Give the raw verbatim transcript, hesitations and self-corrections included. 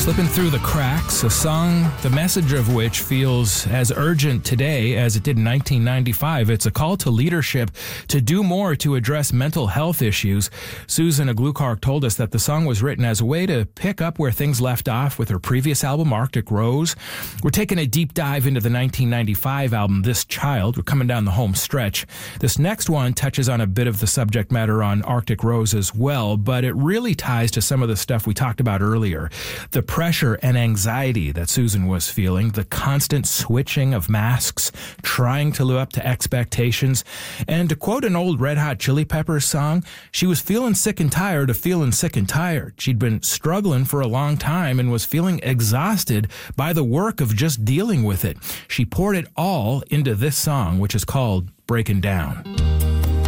Slipping Through the Cracks, a song, the message of which feels as urgent today as it did in nineteen ninety-five. It's a call to leadership to do more to address mental health issues. Susan Aglukark told us that the song was written as a way to pick up where things left off with her previous album, Arctic Rose. We're taking a deep dive into the nineteen ninety-five album, This Child. We're coming down the home stretch. This next one touches on a bit of the subject matter on Arctic Rose as well, but it really ties to some of the stuff we talked about earlier. The pressure and anxiety that Susan was feeling, the constant switching of masks, trying to live up to expectations. And to quote an old Red Hot Chili Peppers song, she was feeling sick and tired of feeling sick and tired. She'd been struggling for a long time and was feeling exhausted by the work of just dealing with it. She poured it all into this song, which is called Breaking Down.